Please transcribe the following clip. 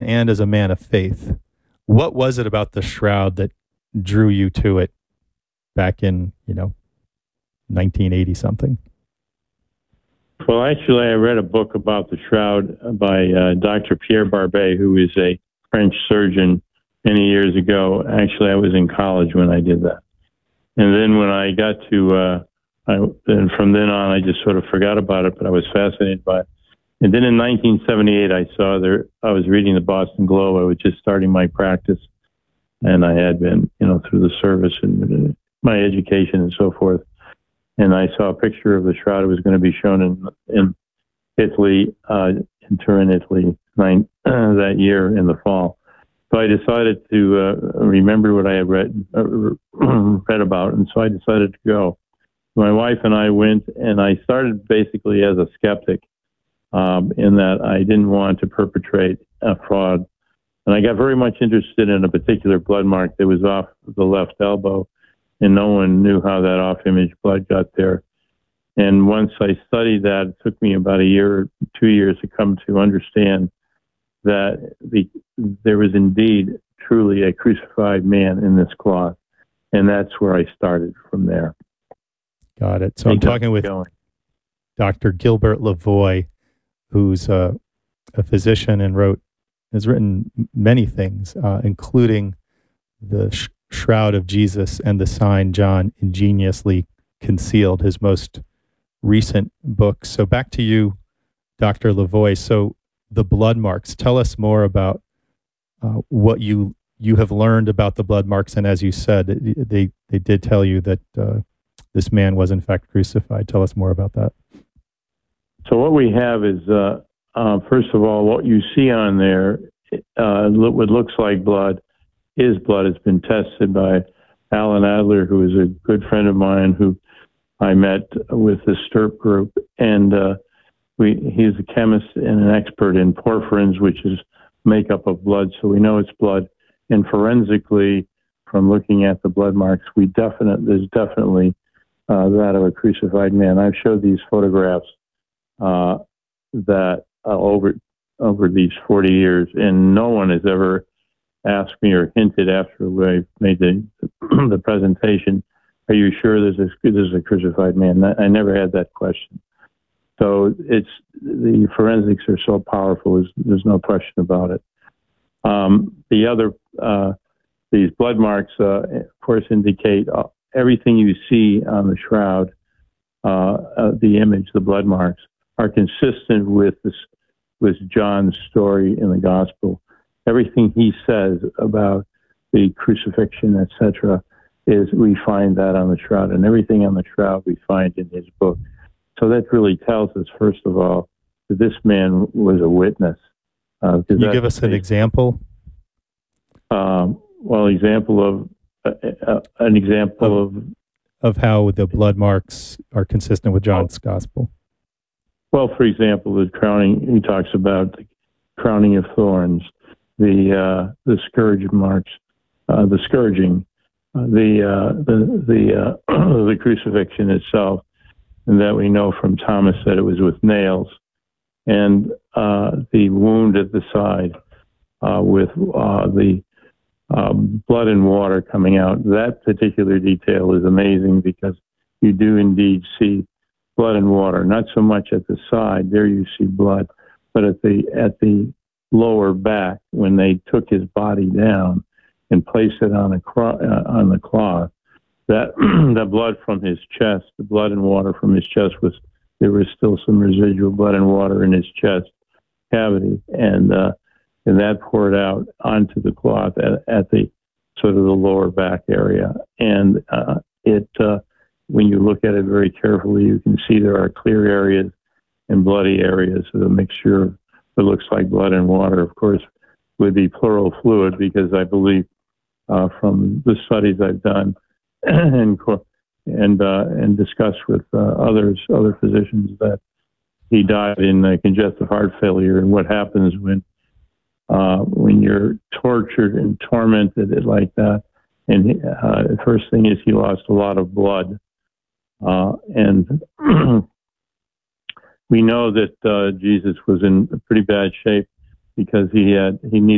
and as a man of faith. What was it about the shroud that drew you to it back in, 1980 something? Well, actually, I read a book about the shroud by Dr. Pierre Barbet, who is a French surgeon many years ago. Actually, I was in college when I did that. And then when I got to, and from then on, I just sort of forgot about it, but I was fascinated by it. And then in 1978, I was reading the Boston Globe. I was just starting my practice, and I had been, through the service and my education and so forth. And I saw a picture of the shroud. It was going to be shown in Italy, in Turin, Italy, that year in the fall. So I decided to remember what I had read about, and so I decided to go. My wife and I went, and I started basically as a skeptic, in that I didn't want to perpetrate a fraud. And I got very much interested in a particular blood mark that was off the left elbow, and no one knew how that off-image blood got there. And once I studied that, it took me about a year or 2 years to come to understand that there was indeed truly a crucified man in this cloth. And that's where I started from there. Got it. So I'm talking with Dr. Gilbert Lavoie, who's a physician and has written many things, including the Shroud of Jesus and the Sign John Ingeniously Concealed, his most recent book. So back to you, Dr. Lavoie. So the blood marks, tell us more about what you have learned about the blood marks. And as you said, they did tell you that this man was in fact crucified. Tell us more about that. So what we have is, first of all, what you see on there, what looks like blood is blood. It's been tested by Alan Adler, who is a good friend of mine who I met with the STIRP group. And he's a chemist and an expert in porphyrins, which is makeup of blood. So we know it's blood. And forensically, from looking at the blood marks, there's definitely that of a crucified man. I've showed these photographs that over these 40 years, and no one has ever asked me or hinted after I made the presentation, are you sure this is a crucified man? I never had that question. So the forensics are so powerful, there's no question about it. These blood marks, of course, indicate everything you see on the shroud, the image, the blood marks, are consistent with John's story in the gospel. Everything he says about the crucifixion, etc., we find that on the shroud, and everything on the shroud we find in his book. So that really tells us, first of all, that this man was a witness. Can you give us an example? An example of how the blood marks are consistent with John's gospel. Well, for example, the crowning. He talks about the crowning of thorns, the scourge marks, the scourging, the crucifixion itself, and that we know from Thomas that it was with nails, and the wound at the side with the blood and water coming out. That particular detail is amazing because you do indeed see blood and water. Not so much at the side; there you see blood, but at the lower back, when they took his body down and placed it on the cloth, that the blood from his chest, the blood and water from his chest there was still some residual blood and water in his chest cavity, and that poured out onto the cloth at the sort of the lower back area. And when you look at it very carefully, you can see there are clear areas and bloody areas. So the mixture of what looks like blood and water, of course, would be pleural fluid, because I believe from the studies I've done and discussed with other physicians that he died in congestive heart failure. And what happens when you're tortured and tormented like that, and the first thing is he lost a lot of blood, and we know that Jesus was in pretty bad shape because he needed